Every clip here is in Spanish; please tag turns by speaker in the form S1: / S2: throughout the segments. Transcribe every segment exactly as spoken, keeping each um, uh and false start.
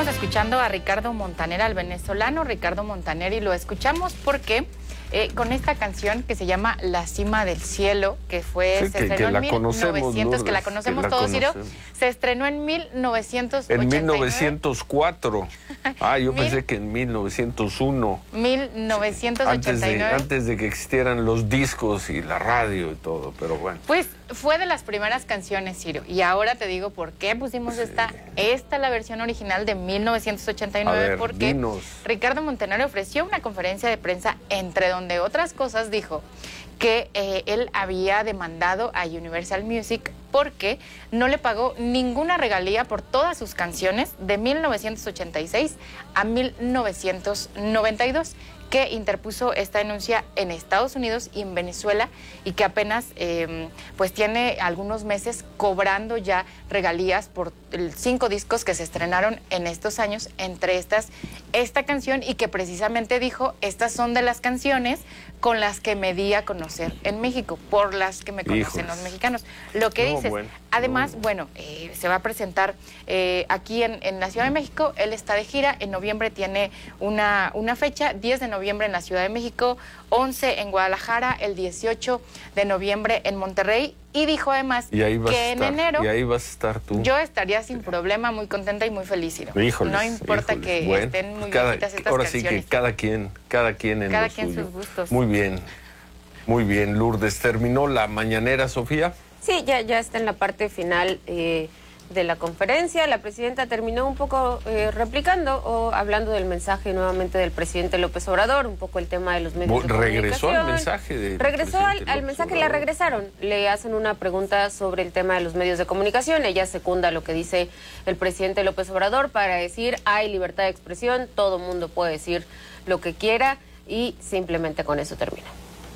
S1: Estamos escuchando a Ricardo Montaner, al venezolano Ricardo Montaner, y lo escuchamos porque eh, con esta canción que se llama La Cima del Cielo, que fue,
S2: sí,
S1: se
S2: que,
S1: estrenó
S2: que
S1: en mil novecientos,
S2: Lourdes,
S1: que la conocemos
S2: que la
S1: todos, Ciro,
S2: conocemos.
S1: se estrenó en mil novecientos ochenta y nueve.
S2: En mil novecientos cuatro. Ah, yo
S1: Mil...
S2: pensé que en mil novecientos uno.
S1: mil novecientos ochenta y nueve.
S2: Antes de, antes de que existieran los discos y la radio y todo, pero bueno.
S1: Pues fue de las primeras canciones, Ciro, y ahora te digo por qué pusimos sí. esta, esta la versión original de mil novecientos ochenta y nueve,
S2: ver,
S1: porque
S2: dinos.
S1: Ricardo Montaner ofreció una conferencia de prensa, entre donde otras cosas dijo que eh, él había demandado a Universal Music porque no le pagó ninguna regalía por todas sus canciones de mil novecientos ochenta y seis a mil novecientos noventa y dos, que interpuso esta denuncia en Estados Unidos y en Venezuela, y que apenas eh, pues tiene algunos meses cobrando ya regalías por cinco discos que se estrenaron en estos años, entre estas esta canción, y que precisamente dijo, estas son de las canciones con las que me di a conocer en México, por las que me conocen Híjoles. los mexicanos. Lo que no, dices, bueno, además, no. bueno, eh, se va a presentar eh, aquí en, en la Ciudad de México, él está de gira, en noviembre tiene una, una fecha, diez de noviembre en la Ciudad de México, once en Guadalajara, el dieciocho de noviembre en Monterrey, y dijo además
S2: y ahí vas
S1: que
S2: a
S1: en
S2: estar,
S1: enero
S2: y ahí vas a estar tú.
S1: Yo estaría sin problema, muy contenta y muy feliz, Ciro.
S2: Híjoles,
S1: no importa
S2: híjoles.
S1: que
S2: bueno,
S1: estén muy
S2: cada,
S1: bonitas estas
S2: ahora
S1: canciones.
S2: sí que cada quien, cada quien en
S1: cada
S2: lo
S1: quien
S2: suyo.
S1: sus gustos.
S2: Muy bien, muy bien, Lourdes. ¿Terminó la mañanera, Sofía?
S3: Sí, ya, ya está en la parte final eh, de la conferencia. La presidenta terminó un poco eh, replicando o hablando del mensaje nuevamente del presidente López Obrador, un poco el tema de los medios de comunicación.
S2: ¿Regresó al mensaje del
S3: Regresó al, al
S2: López
S3: mensaje,
S2: Obrador?
S3: la regresaron. Le hacen una pregunta sobre el tema de los medios de comunicación. Ella secunda lo que dice el presidente López Obrador para decir, hay libertad de expresión, todo mundo puede decir lo que quiera, y simplemente con eso termina.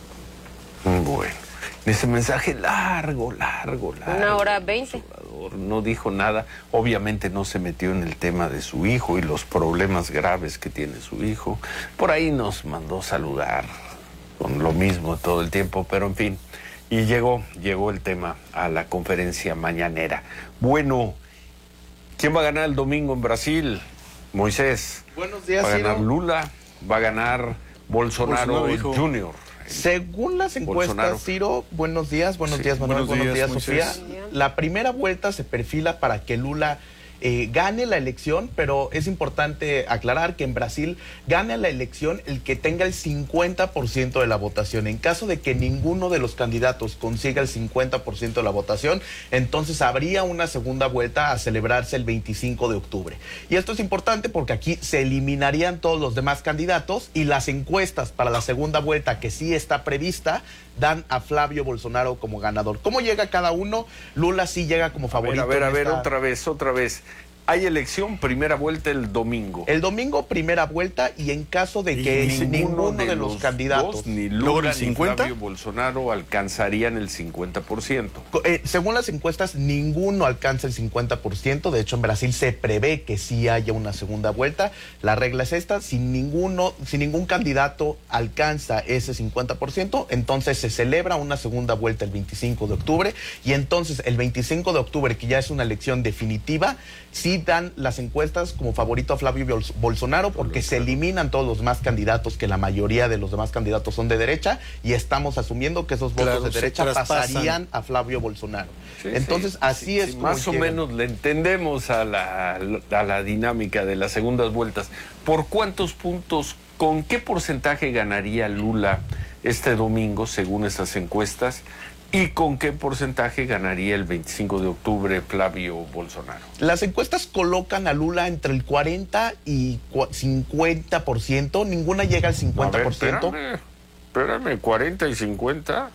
S2: Bueno, ese mensaje largo, largo, largo.
S3: Una hora veinte.
S2: No dijo nada, obviamente no se metió en el tema de su hijo y los problemas graves que tiene su hijo. Por ahí nos mandó saludar con lo mismo todo el tiempo, pero en fin. Y llegó, llegó el tema a la conferencia mañanera. Bueno, ¿quién va a ganar el domingo en Brasil? Moisés.
S4: Buenos días,
S2: ¿Va a ganar
S4: Ciro?
S2: Lula? ¿Va a ganar Bolsonaro,
S4: Bolsonaro
S2: junior?
S4: Según las encuestas,
S2: Bolsonaro.
S4: Ciro, buenos días, buenos
S2: Sí,
S4: días, Manuel,
S5: buenos
S4: buenos días,
S5: días,
S4: Sofía.
S5: Moisés.
S4: La primera vuelta se perfila para que Lula eh, gane la elección, pero es importante aclarar que en Brasil gane la elección el que tenga el cincuenta por ciento de la votación. En caso de que ninguno de los candidatos consiga el cincuenta por ciento de la votación, entonces habría una segunda vuelta a celebrarse el veinticinco de octubre. Y esto es importante porque aquí se eliminarían todos los demás candidatos, y las encuestas para la segunda vuelta, que sí está prevista, dan a Flavio Bolsonaro como ganador. ¿Cómo llega cada uno? Lula sí llega como favorito.
S2: A ver, a ver, a ver,
S4: esta...
S2: otra vez, otra vez. Hay elección, primera vuelta el domingo.
S4: El domingo, primera vuelta, y en caso de que
S2: Y
S4: ninguno de, de los, los candidatos,
S2: dos, ni Lula ni Flavio Bolsonaro, alcanzarían el cincuenta por ciento.
S4: Eh, según las encuestas, ninguno alcanza el cincuenta por ciento. De hecho, en Brasil se prevé que sí haya una segunda vuelta. La regla es esta: si ninguno, si ningún candidato alcanza ese cincuenta por ciento, entonces se celebra una segunda vuelta el veinticinco de octubre, y entonces el veinticinco de octubre, que ya es una elección definitiva, sí dan las encuestas como favorito a Flavio Bolsonaro, porque se eliminan todos los demás candidatos, que la mayoría de los demás candidatos son de derecha, y estamos asumiendo que esos votos
S5: Claro,
S4: de derecha
S5: traspasan.
S4: pasarían a Flavio Bolsonaro.
S2: Sí,
S4: Entonces,
S2: sí,
S4: así
S2: sí,
S4: es
S2: sí,
S4: como
S2: más o
S4: llegan.
S2: menos le entendemos a la, a la dinámica de las segundas vueltas. ¿Por cuántos puntos, con qué porcentaje ganaría Lula este domingo, según estas encuestas? ¿Y con qué porcentaje ganaría el veinticinco de octubre Flavio Bolsonaro?
S4: Las encuestas colocan a Lula entre el cuarenta y cincuenta por ciento. Ninguna llega al cincuenta por ciento.
S2: A ver, espérame, espérame, cuarenta y cincuenta.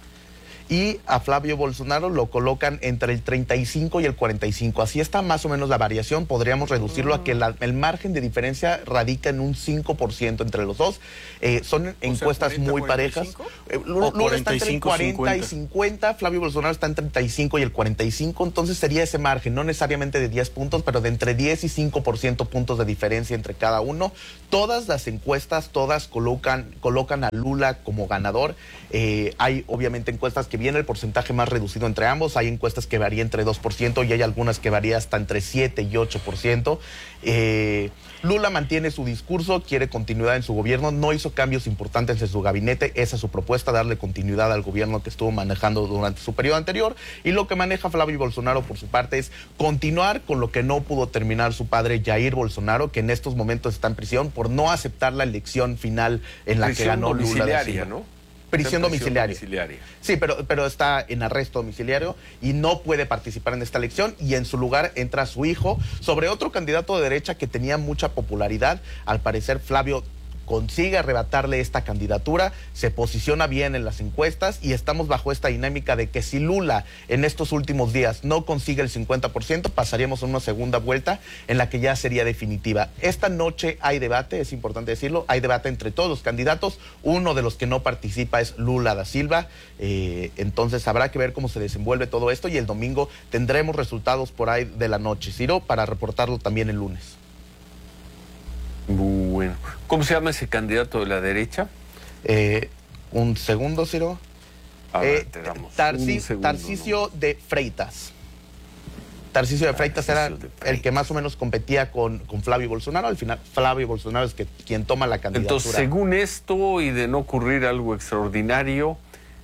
S4: Y a Flavio Bolsonaro lo colocan entre el treinta y cinco y el cuarenta y cinco. Así está más o menos la variación. Podríamos reducirlo a que la, el margen de diferencia radica en un cinco por ciento entre los dos. Eh, son encuestas
S5: sea, cuarenta,
S4: muy
S5: cuarenta y cinco?
S4: parejas. Eh, Lula, Lula está entre el cuarenta y cincuenta, Flavio Bolsonaro está en treinta y cinco y el cuarenta y cinco. Entonces sería ese margen, no necesariamente de diez puntos, pero de entre diez y cinco por ciento puntos de diferencia entre cada uno. Todas las encuestas, todas colocan, colocan a Lula como ganador. Eh, hay obviamente encuestas que que viene el porcentaje más reducido entre ambos. Hay encuestas que varían entre dos por ciento y hay algunas que varían hasta entre siete y ocho por ciento. Eh, Lula mantiene su discurso, quiere continuidad en su gobierno, no hizo cambios importantes en su gabinete, esa es su propuesta, darle continuidad al gobierno que estuvo manejando durante su periodo anterior, y lo que maneja Flavio Bolsonaro por su parte es continuar con lo que no pudo terminar su padre Jair Bolsonaro, que en estos momentos está en prisión por no aceptar la elección final en la
S2: prisión
S4: que ganó Lula da Silva.
S2: ¿no?
S4: Prisión domiciliaria.
S2: domiciliaria.
S4: Sí, pero, pero está en arresto domiciliario y no puede participar en esta elección, y en su lugar entra su hijo sobre otro candidato de derecha que tenía mucha popularidad. Al parecer Flavio consigue arrebatarle esta candidatura, se posiciona bien en las encuestas y estamos bajo esta dinámica de que si Lula en estos últimos días no consigue el cincuenta por ciento, pasaríamos a una segunda vuelta en la que ya sería definitiva. Esta noche hay debate, es importante decirlo, hay debate entre todos los candidatos, uno de los que no participa es Lula da Silva, eh, entonces habrá que ver cómo se desenvuelve todo esto y el domingo tendremos resultados por ahí de la noche, Ciro, para reportarlo también el lunes.
S2: Bueno, ¿cómo se llama ese candidato de la derecha?
S4: Eh, un segundo, Ciro.
S2: A ver,
S4: eh,
S2: te damos
S4: Tarci
S2: un segundo,
S4: Tarcisio
S2: ¿no?
S4: de Freitas. Tarcisio de Freitas era
S2: Tarcisio de Freitas.
S4: el que más o menos competía con, con Flavio Bolsonaro. Al final, Flavio Bolsonaro es que, quien toma la candidatura.
S2: Entonces, según esto, y de no ocurrir algo extraordinario,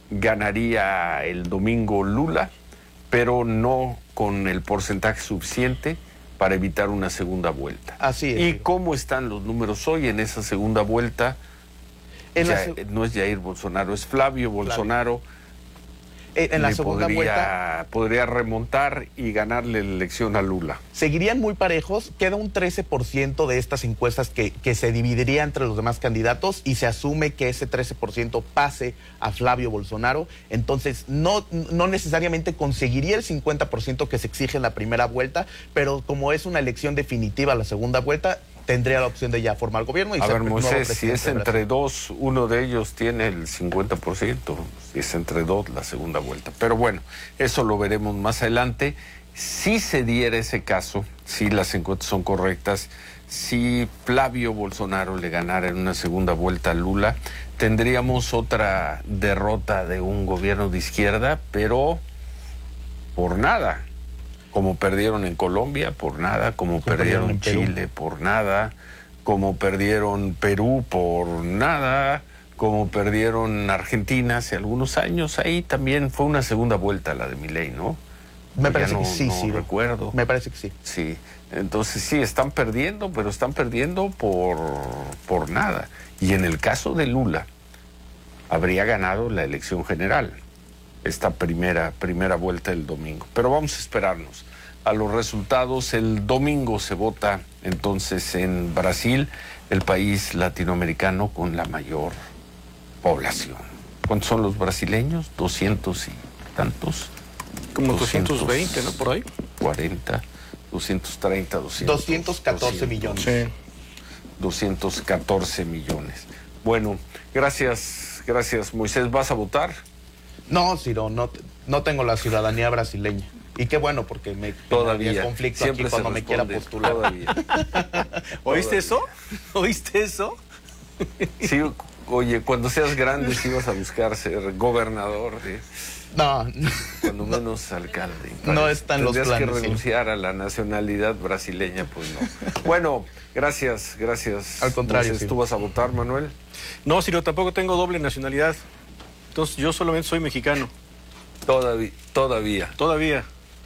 S2: ganaría el domingo Lula, pero no con el porcentaje suficiente para evitar una segunda vuelta.
S4: Así es.
S2: ¿Y cómo están los números hoy en esa segunda vuelta?
S4: En la
S2: Ya,
S4: se-
S2: no es Jair Bolsonaro, es Flavio Bolsonaro.
S4: Eh, en la
S2: Le
S4: segunda
S2: podría,
S4: vuelta
S2: podría remontar y ganarle la elección a Lula.
S4: seguirían muy parejos. Queda un trece por ciento de estas encuestas que, que se dividiría entre los demás candidatos y se asume que ese trece por ciento pase a Flavio Bolsonaro. Entonces, no, no necesariamente conseguiría el cincuenta por ciento que se exige en la primera vuelta, pero como es una elección definitiva la segunda vuelta, tendría la opción de ya formar gobierno. Y
S2: A
S4: ser
S2: ver,
S4: el nuevo
S2: Moisés, si
S4: presidente
S2: es
S4: de Brasil.
S2: entre dos, uno de ellos tiene el cincuenta por ciento. Si es entre dos, la segunda vuelta. Pero bueno, eso lo veremos más adelante. Si se diera ese caso, si las encuestas son correctas, si Flavio Bolsonaro le ganara en una segunda vuelta a Lula, tendríamos otra derrota de un gobierno de izquierda, pero por nada. Como perdieron en Colombia, por nada, como perdieron
S4: perdieron en Perú.
S2: Chile, por nada, como perdieron Perú, por nada, como perdieron Argentina hace algunos años. Ahí también fue una segunda vuelta la de Milei, ¿no?
S4: Me
S2: Ya
S4: parece
S2: no-
S4: que sí,
S2: no
S4: sí.
S2: recuerdo.
S4: Me parece que sí.
S2: Sí, entonces sí, están perdiendo, pero están perdiendo por, por nada. Y en el caso de Lula, habría ganado la elección general, esta primera, primera vuelta del domingo. Pero vamos a esperarnos a los resultados. El domingo se vota entonces en Brasil, el país latinoamericano con la mayor población. ¿Cuántos son los brasileños? ¿Doscientos y tantos?
S5: Como doscientos veinte, ¿no? Por ahí.
S2: cuarenta, doscientos treinta, doscientos,
S4: doscientos catorce millones.
S5: Sí.
S2: doscientos catorce millones. Bueno, gracias, gracias Moisés. ¿Vas a votar?
S4: No, Ciro, no, no tengo la ciudadanía brasileña. Y qué bueno, porque me
S2: Todavía.
S4: generaría conflicto
S2: Siempre
S4: aquí
S2: se
S4: cuando me quiera
S2: responde,
S4: postular.
S2: Todavía.
S5: ¿Oíste eso? ¿Oíste eso?
S2: Sí, oye, cuando seas grande sí vas a buscar ser gobernador, de,
S4: No,
S2: cuando menos alcalde.
S4: No están los
S2: Tendrías
S4: planes,
S2: que
S4: sí.
S2: renunciar a la nacionalidad brasileña, pues no. Bueno, gracias, gracias.
S4: Al contrario,
S2: Moisés,
S4: sí.
S2: ¿tú vas a votar, Manuel?
S5: No, Ciro, tampoco tengo doble nacionalidad. Entonces yo solamente soy mexicano.
S2: Todavía, todavía.
S5: Todavía.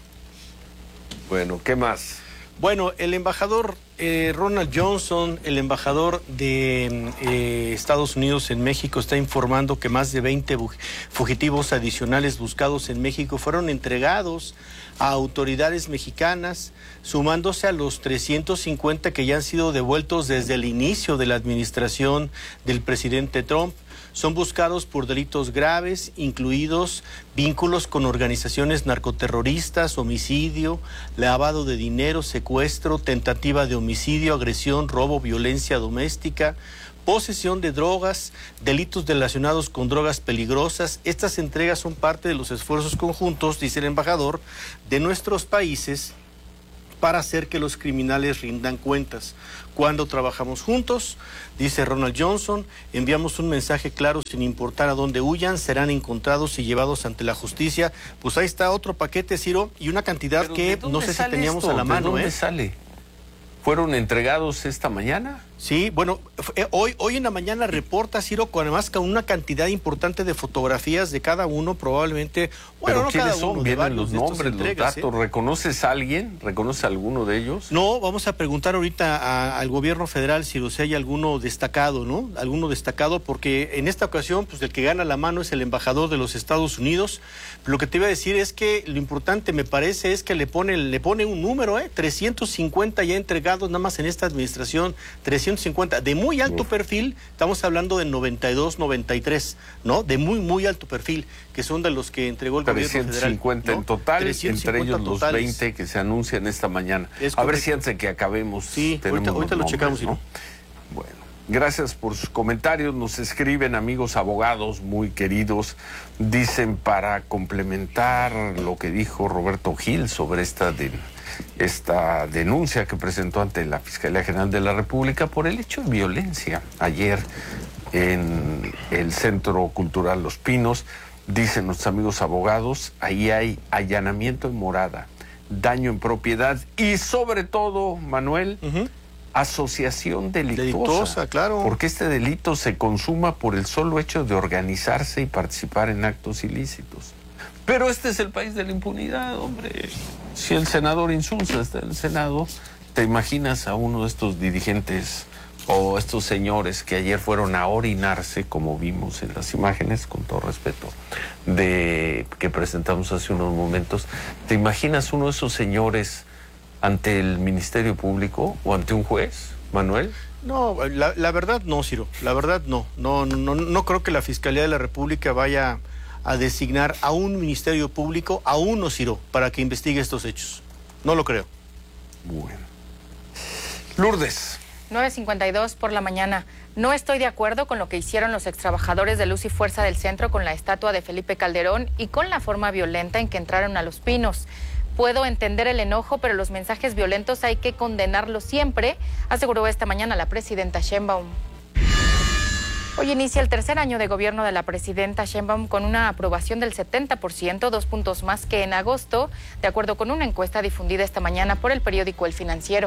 S2: Bueno, ¿qué más?
S5: Bueno, el embajador eh, Ronald Johnson, el embajador de eh, Estados Unidos en México, está informando que más de veinte bu- fugitivos adicionales buscados en México fueron entregados a autoridades mexicanas, sumándose a los trescientos cincuenta que ya han sido devueltos desde el inicio de la administración del presidente Trump. Son buscados por delitos graves, incluidos vínculos con organizaciones narcoterroristas, homicidio, lavado de dinero, secuestro, tentativa de homicidio, agresión, robo, violencia doméstica, posesión de drogas, delitos relacionados con drogas peligrosas. Estas entregas son parte de los esfuerzos conjuntos, dice el embajador, de nuestros países para hacer que los criminales rindan cuentas. Cuando trabajamos juntos, dice Ronald Johnson, enviamos un mensaje claro sin importar a dónde huyan, serán encontrados y llevados ante la justicia. Pues ahí está otro paquete, Ciro, y una cantidad
S2: Pero
S5: que no sé si teníamos
S2: esto?
S5: a la mano.
S2: ¿De dónde
S5: ¿eh?
S2: sale? ¿Fueron entregados esta mañana?
S5: Sí, bueno, eh, hoy, hoy en la mañana reporta Ciro con además con una cantidad importante de fotografías de cada uno, probablemente. Bueno,
S2: ¿Pero
S5: no
S2: quiénes
S5: cada
S2: son?
S5: uno, de
S2: ¿Vienen
S5: varios
S2: los
S5: de estos
S2: nombres,
S5: entregas,
S2: los datos?
S5: ¿eh?
S2: ¿Reconoces a alguien? ¿Reconoce a alguno de ellos?
S5: No, vamos a preguntar ahorita a, al gobierno federal si hay alguno destacado, ¿no? Alguno destacado, porque en esta ocasión, pues el que gana la mano es el embajador de los Estados Unidos. Lo que te iba a decir es que lo importante, me parece, es que le pone, le pone un número, ¿eh? trescientos cincuenta ya entregados nada más en esta administración, trescientos cincuenta de muy alto Uf. perfil, estamos hablando de noventa y dos, noventa y tres, ¿no? De muy, muy alto perfil, que son de los que entregó el gobierno federal.
S2: trescientos cincuenta en total,
S5: trescientos cincuenta
S2: entre ellos los
S5: totales.
S2: veinte que se anuncian esta mañana.
S5: Es
S2: a ver
S5: correcto.
S2: si antes de que acabemos
S5: Sí,
S2: tenemos
S5: ahorita, ahorita
S2: los
S5: lo checamos,
S2: nombres, ¿no? Bueno, gracias por sus comentarios. Nos escriben amigos abogados muy queridos. Dicen para complementar lo que dijo Roberto Gil sobre esta, de, esta denuncia que presentó ante la Fiscalía General de la República por el hecho de violencia ayer en el Centro Cultural Los Pinos. Dicen nuestros amigos abogados, ahí hay allanamiento en morada, daño en propiedad y sobre todo, Manuel, uh-huh. asociación delictuosa.
S5: Delictuosa, claro.
S2: Porque este delito se consuma por el solo hecho de organizarse y participar en actos ilícitos. Pero este es el país de la impunidad, hombre. Si el senador Insulza está en el Senado, ¿te imaginas a uno de estos dirigentes o estos señores que ayer fueron a orinarse, como vimos en las imágenes, con todo respeto, de que presentamos hace unos momentos? ¿Te imaginas uno de esos señores ante el Ministerio Público o ante un juez, Manuel?
S5: No, la, la verdad no, Ciro, la verdad no. No, no, no creo que la Fiscalía de la República vaya a designar a un Ministerio Público, a uno, Ciro, para que investigue estos hechos. No lo creo.
S2: Bueno. Lourdes.
S1: nueve cincuenta y dos por la mañana. No estoy de acuerdo con lo que hicieron los extrabajadores de Luz y Fuerza del Centro con la estatua de Felipe Calderón y con la forma violenta en que entraron a Los Pinos. Puedo entender el enojo, pero los mensajes violentos hay que condenarlos siempre, aseguró esta mañana la presidenta Sheinbaum. Hoy inicia el tercer año de gobierno de la presidenta Sheinbaum con una aprobación del setenta por ciento, dos puntos más que en agosto, de acuerdo con una encuesta difundida esta mañana por el periódico El Financiero.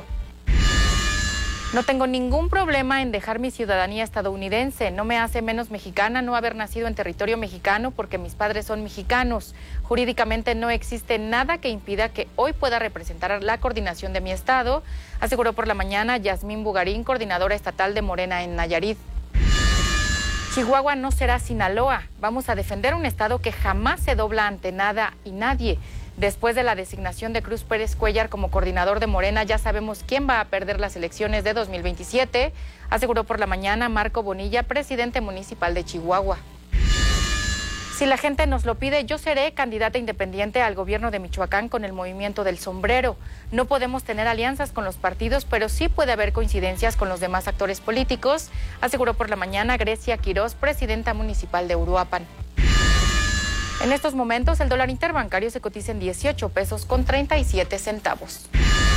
S1: No tengo ningún problema en dejar mi ciudadanía estadounidense. No me hace menos mexicana no haber nacido en territorio mexicano porque mis padres son mexicanos. Jurídicamente no existe nada que impida que hoy pueda representar la coordinación de mi estado, aseguró por la mañana Yasmín Bugarín, coordinadora estatal de Morena en Nayarit. Chihuahua no será Sinaloa. Vamos a defender un estado que jamás se dobla ante nada y nadie. Después de la designación de Cruz Pérez Cuellar como coordinador de Morena, ya sabemos quién va a perder las elecciones de dos mil veintisiete, aseguró por la mañana Marco Bonilla, presidente municipal de Chihuahua. Si la gente nos lo pide, yo seré candidata independiente al gobierno de Michoacán con el movimiento del sombrero. No podemos tener alianzas con los partidos, pero sí puede haber coincidencias con los demás actores políticos, aseguró por la mañana Grecia Quirós, presidenta municipal de Uruapan. En estos momentos, el dólar interbancario se cotiza en dieciocho pesos con treinta y siete centavos.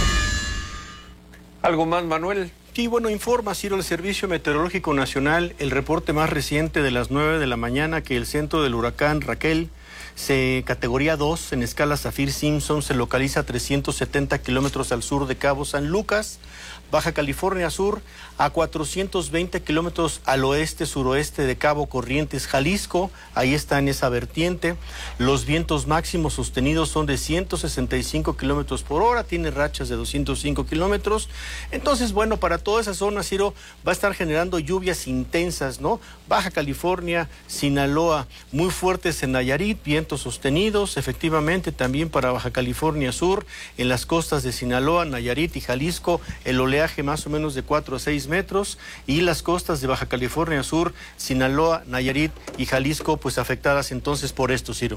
S2: ¿Algo más, Manuel?
S5: Sí, bueno, informa, Ciro, el Servicio Meteorológico Nacional, el reporte más reciente de las nueve de la mañana, que el centro del huracán Raquel, se categoría dos en escala Saffir-Simpson, se localiza a trescientos setenta kilómetros al sur de Cabo San Lucas, Baja California Sur, a cuatrocientos veinte kilómetros al oeste-suroeste de Cabo Corrientes, Jalisco, ahí está en esa vertiente. Los vientos máximos sostenidos son de ciento sesenta y cinco kilómetros por hora, tiene rachas de doscientos cinco kilómetros. Entonces, bueno, para toda esa zona, Ciro, va a estar generando lluvias intensas, ¿no? Baja California, Sinaloa, muy fuertes en Nayarit, vientos sostenidos, efectivamente, también para Baja California Sur, en las costas de Sinaloa, Nayarit y Jalisco, el oleaje más o menos de cuatro a seis metros, y las costas de Baja California Sur, Sinaloa, Nayarit y Jalisco, pues afectadas entonces por esto, Ciro.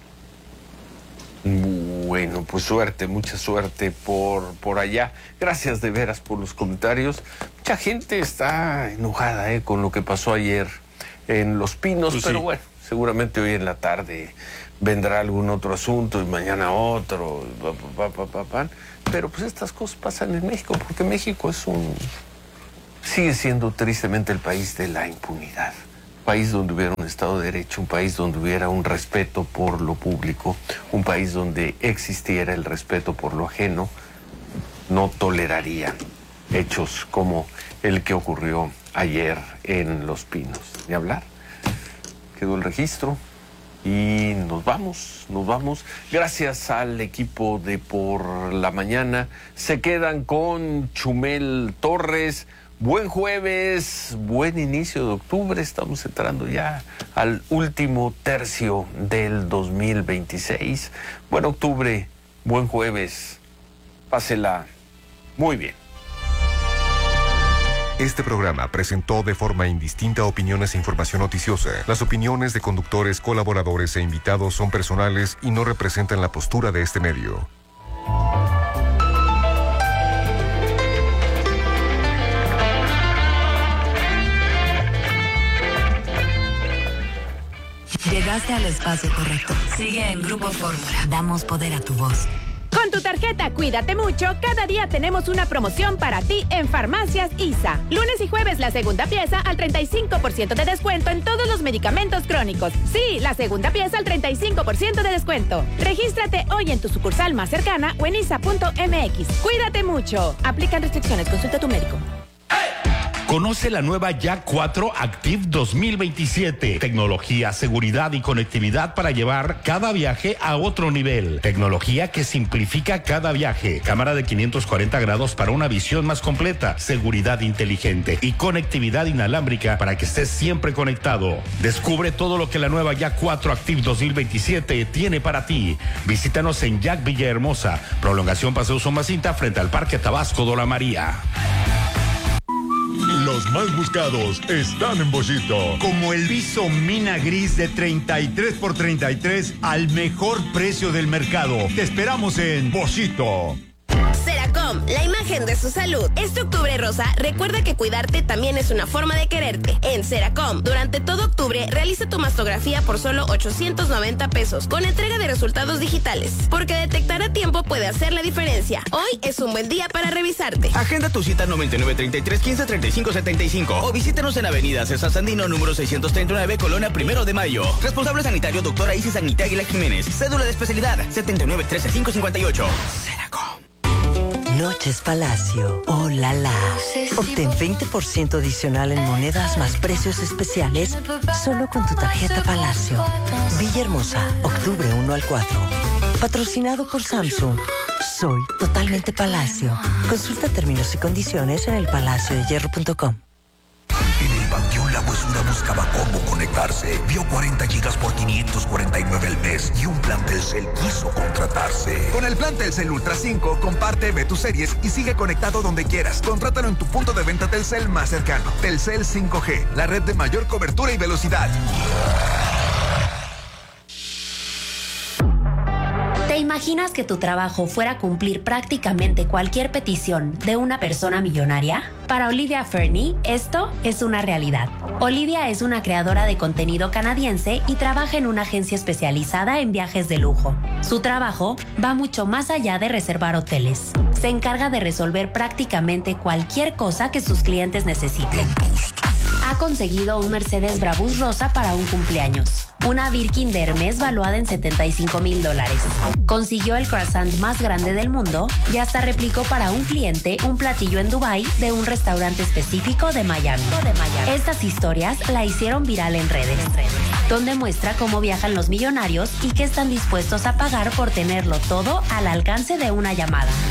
S2: Bueno, pues suerte, mucha suerte por, por allá. Gracias de veras por los comentarios. Mucha gente está enojada eh, con lo que pasó ayer en Los Pinos,
S5: pues
S2: pero
S5: sí.
S2: bueno, seguramente hoy en la tarde vendrá algún otro asunto y mañana otro, pa, pa, pa, pa, pero pues estas cosas pasan en México, porque México es un, sigue siendo tristemente el país de la impunidad, un país donde hubiera un Estado de Derecho, un país donde hubiera un respeto por lo público, un país donde existiera el respeto por lo ajeno, no tolerarían hechos como el que ocurrió ayer en Los Pinos. Ni hablar, quedó el registro. Y nos vamos, nos vamos. Gracias al equipo de Por la Mañana. Se quedan con Chumel Torres. Buen jueves, buen inicio de octubre. Estamos entrando ya al último tercio del dos mil veintiséis. Buen octubre, buen jueves. Pásela muy bien.
S6: Este programa presentó de forma indistinta opiniones e información noticiosa. Las opiniones de conductores, colaboradores e invitados son personales y no representan la postura de este medio.
S7: Llegaste al espacio correcto. Sigue en Grupo Fórmula. Damos poder a tu voz.
S8: Con tu tarjeta Cuídate Mucho, cada día tenemos una promoción para ti en Farmacias I S A. Lunes y jueves la segunda pieza al treinta y cinco por ciento de descuento en todos los medicamentos crónicos. Sí, la segunda pieza al treinta y cinco por ciento de descuento. Regístrate hoy en tu sucursal más cercana o en isa punto m x. Cuídate mucho. Aplican restricciones. Consulta a tu médico.
S9: Conoce la nueva Yak cuatro Active dos mil veintisiete. Tecnología, seguridad y conectividad para llevar cada viaje a otro nivel. Tecnología que simplifica cada viaje. Cámara de quinientos cuarenta grados para una visión más completa. Seguridad inteligente y conectividad inalámbrica para que estés siempre conectado. Descubre todo lo que la nueva Yak cuatro Active dos mil veintisiete tiene para ti. Visítanos en Yak Villahermosa. Prolongación Paseo Somacinta frente al Parque Tabasco de la María.
S10: Los más buscados están en Bollito.
S11: Como el viso Mina Gris de treinta y tres por treinta y tres al mejor precio del mercado. Te esperamos en Bollito.
S12: Seracom, la imagen de su salud. Este octubre rosa, recuerda que cuidarte también es una forma de quererte. En Seracom, durante todo octubre, realiza tu mastografía por solo ochocientos noventa pesos, con entrega de resultados digitales. Porque detectar a tiempo puede hacer la diferencia. Hoy es un buen día para revisarte.
S13: Agenda tu cita noventa y nueve, treinta y tres, quince, treinta y cinco, setenta y cinco o visítanos en Avenida César Sandino, número seiscientos treinta y nueve, Colonia Primero de Mayo. Responsable sanitario, doctora Isis Agnita Águila Jiménez. Cédula de especialidad, setenta y nueve, trece, cinco cincuenta y ocho. Seracom.
S14: Noches Palacio. Oh, la la. Obtén veinte por ciento adicional en monedas más precios especiales solo con tu tarjeta Palacio. Villahermosa, octubre uno al cuatro. Patrocinado por Samsung. Soy totalmente Palacio. Consulta términos y condiciones en el palacio de hierro punto com.
S15: En el Panteón La Huesura buscaba cómo conectarse. Vio cuarenta gigas por quinientos cuarenta y nueve al mes y un plan Telcel quiso contratarse.
S16: Con el plan Telcel Ultra cinco, comparte, ve tus series y sigue conectado donde quieras. Contrátalo en tu punto de venta Telcel más cercano. Telcel cinco G, la red de mayor cobertura y velocidad.
S17: ¿Te imaginas que tu trabajo fuera cumplir prácticamente cualquier petición de una persona millonaria? Para Olivia Fernie, esto es una realidad. Olivia es una creadora de contenido canadiense y trabaja en una agencia especializada en viajes de lujo. Su trabajo va mucho más allá de reservar hoteles. Se encarga de resolver prácticamente cualquier cosa que sus clientes necesiten. Ha conseguido un Mercedes Brabus rosa para un cumpleaños, una Birkin de Hermes valuada en setenta y cinco mil dólares. Consiguió el croissant más grande del mundo y hasta replicó para un cliente un platillo en Dubái de un restaurante específico de Miami. Estas historias la hicieron viral en redes, donde muestra cómo viajan los millonarios y qué están dispuestos a pagar por tenerlo todo al alcance de una llamada.